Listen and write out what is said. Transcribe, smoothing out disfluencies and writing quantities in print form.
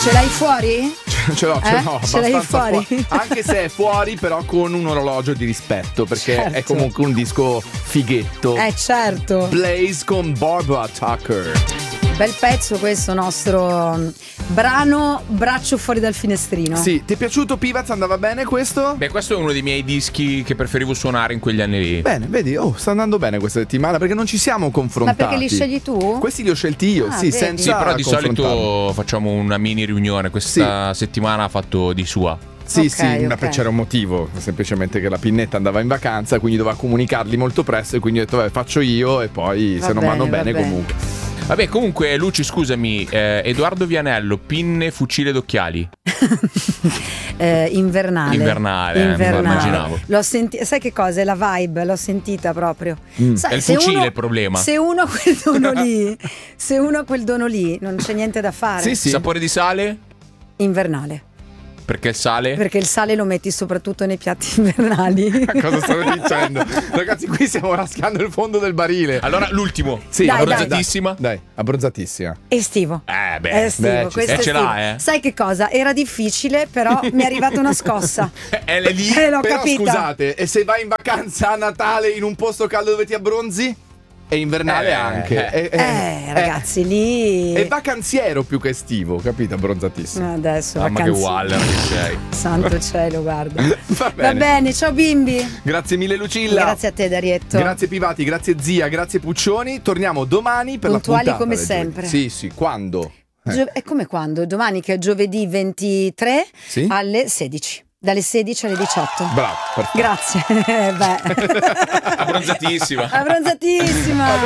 Ce l'hai fuori? Ce l'ho, Ce l'hai abbastanza fuori? Anche se è fuori, però con un orologio di rispetto, perché Certo. è comunque un disco fighetto. Certo. Blaze con Barbara Tucker. Bel pezzo questo nostro brano Braccio fuori dal finestrino. Sì, ti è piaciuto Pivaz? Andava bene questo? Beh, questo è uno dei miei dischi che preferivo suonare in quegli anni lì. Bene, vedi, sta andando bene questa settimana perché non ci siamo Ma confrontati. perché li scegli tu? Questi li ho scelti io, Ah, sì, vedi. senza Sì, però di confrontarli. solito facciamo una mini riunione. Questa settimana ha fatto di sua. Sì, Ok, sì, ok. c'era un motivo, semplicemente che la Pinnetta andava in vacanza, quindi doveva comunicarli molto presto e quindi ho detto, vabbè, faccio io e poi Va se non bene, vanno va bene bene. comunque. Vabbè, comunque, Luci, scusami, Edoardo Vianello, pinne, fucile d'occhiali. Invernale. Invernale, me lo immaginavo. L'ho sai che cosa? È la vibe, l'ho sentita proprio. Sai, È il se fucile uno- il problema. Se uno ha quel dono lì, non c'è niente da fare. Sì, sì. Sapore di sale? Invernale. Perché il sale? Perché il sale lo metti soprattutto nei piatti invernali. Cosa stavo dicendo? Ragazzi, qui stiamo raschiando il fondo del barile. Allora, l'ultimo. Sì, Dai, abbronzatissima. Dai, abbronzatissima. Estivo. Beh. Estivo, ci questo sta. è Ce estivo. l'ha, Sai che cosa? Era difficile, però mi è arrivata una scossa. È lì. L'ho Però capita. scusate, e se vai in vacanza a Natale in un posto caldo dove ti abbronzi? E invernale anche. Ragazzi, lì. È vacanziero più che estivo, capito? Abbronzatissimo. Adesso Mamma che vacanze. Waller che sei. Santo cielo, guarda. Va Va bene, ciao bimbi. Grazie mille Lucilla. Grazie a te, Darietto. Grazie Pivati, grazie Zia, grazie Puccioni. Torniamo domani per Puntuali la puntata come del sempre. giovedì. Sì, quando? È come quando? Domani che è giovedì 23 Sì? alle 16. Dalle 16 alle 18. Bravo, perfetto. Grazie. Beh. Abbronzatissima. Abbronzatissima.